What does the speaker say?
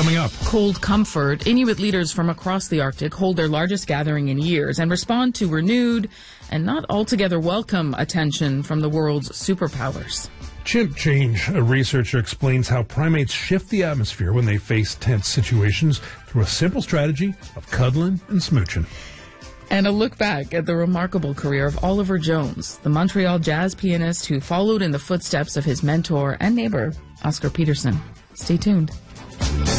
coming up. Cold comfort. Inuit leaders from across the Arctic hold their largest gathering in years and respond to renewed and not altogether welcome attention from the world's superpowers. Chimp change. A researcher explains how primates shift the atmosphere when they face tense situations through a simple strategy of cuddling and smooching. And a look back at the remarkable career of Oliver Jones, the Montreal jazz pianist who followed in the footsteps of his mentor and neighbor, Oscar Peterson. Stay tuned.